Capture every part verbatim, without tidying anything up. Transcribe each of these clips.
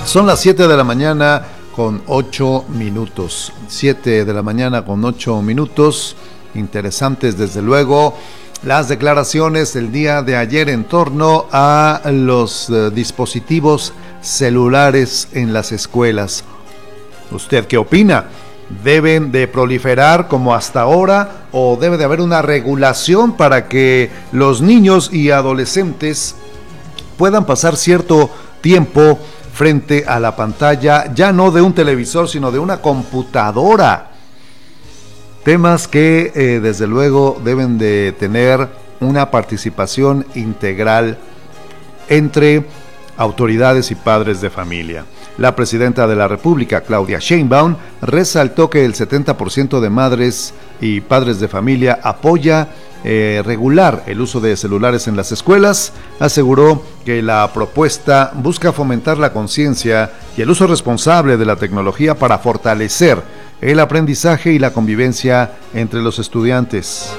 Son las siete de la mañana con ocho minutos. siete de la mañana con ocho minutos. Interesantes, desde luego, las declaraciones del día de ayer en torno a los uh, dispositivos celulares en las escuelas. ¿Usted qué opina? ¿Deben de proliferar como hasta ahora o debe de haber una regulación para que los niños y adolescentes puedan pasar cierto tiempo frente a la pantalla, ya no de un televisor, sino de una computadora? Temas que eh, desde luego deben de tener una participación integral entre autoridades y padres de familia. La presidenta de la República, Claudia Sheinbaum, resaltó que el setenta por ciento de madres y padres de familia apoya eh, regular el uso de celulares en las escuelas. Aseguró que la propuesta busca fomentar la conciencia y el uso responsable de la tecnología para fortalecer el aprendizaje y la convivencia entre los estudiantes.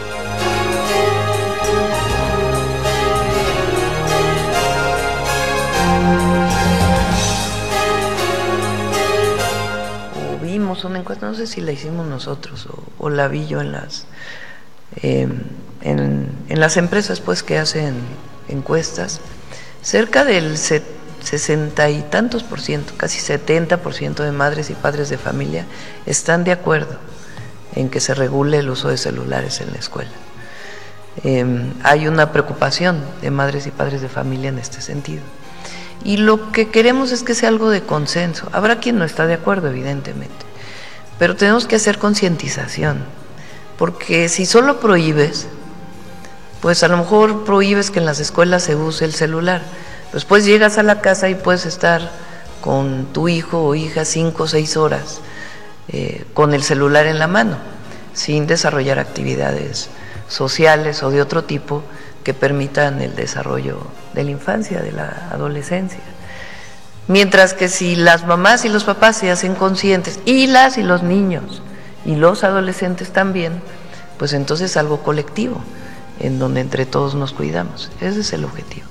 Una encuesta, no sé si la hicimos nosotros o, o la vi yo en las eh, en, en las empresas pues que hacen encuestas. Cerca del sesenta y tantos por ciento, casi setenta por ciento de madres y padres de familia están de acuerdo en que se regule el uso de celulares en la escuela. Eh, hay una preocupación de madres y padres de familia en este sentido. Y lo que queremos es que sea algo de consenso. Habrá quien no está de acuerdo, evidentemente, pero tenemos que hacer concientización, porque si solo prohíbes, pues a lo mejor prohíbes que en las escuelas se use el celular. Después llegas a la casa y puedes estar con tu hijo o hija cinco o seis horas eh, con el celular en la mano, sin desarrollar actividades sociales o de otro tipo que permitan el desarrollo de la infancia, de la adolescencia. Mientras que si las mamás y los papás se hacen conscientes, y las y los niños, y los adolescentes también, pues entonces es algo colectivo, en donde entre todos nos cuidamos. Ese es el objetivo.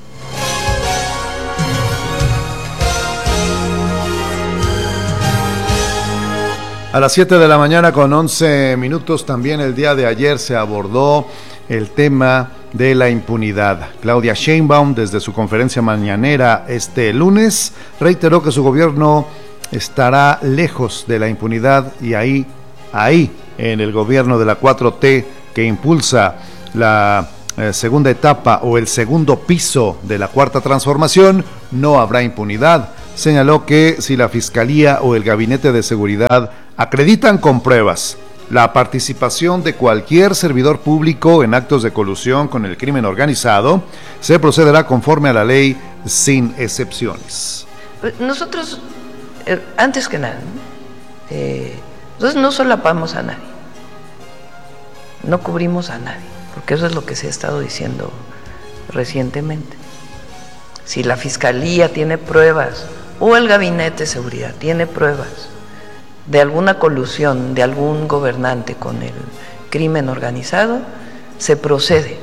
A las siete de la mañana con once minutos, también el día de ayer se abordó el tema de la impunidad. Claudia Sheinbaum, desde su conferencia mañanera este lunes, reiteró que su gobierno estará lejos de la impunidad y ahí, ahí, en el gobierno de la cuatro T que impulsa la eh, segunda etapa o el segundo piso de la cuarta transformación, no habrá impunidad. Señaló que si la Fiscalía o el Gabinete de Seguridad acreditan con pruebas la participación de cualquier servidor público en actos de colusión con el crimen organizado, se procederá conforme a la ley sin excepciones. Nosotros, eh, antes que nada, eh, nosotros no solapamos a nadie, no cubrimos a nadie, porque eso es lo que se ha estado diciendo recientemente. Si la Fiscalía tiene pruebas o el Gabinete de Seguridad tiene pruebas de alguna colusión de algún gobernante con el crimen organizado, se procede.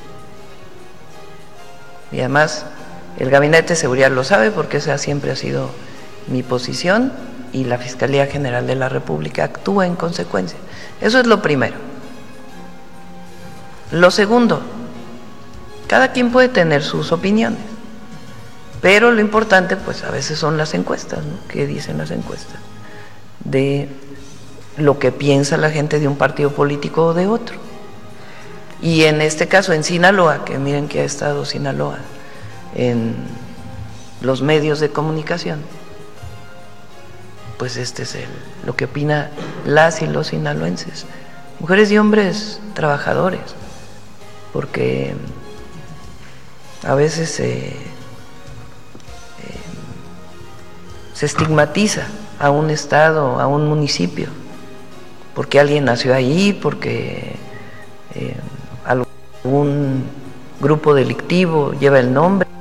Y además el Gabinete de Seguridad lo sabe, porque esa siempre ha sido mi posición, y la Fiscalía General de la República actúa en consecuencia. Eso es lo primero. Lo segundo, cada quien puede tener sus opiniones, pero lo importante pues a veces son las encuestas, ¿no? ¿Qué dicen las encuestas? De lo que piensa la gente de un partido político o de otro. Y en este caso en Sinaloa, que miren que ha estado Sinaloa en los medios de comunicación, pues este es el, lo que opina las y los sinaloenses, mujeres y hombres trabajadores, porque a veces se, eh, se estigmatiza a un estado, a un municipio, porque alguien nació ahí, porque eh, algún grupo delictivo lleva el nombre.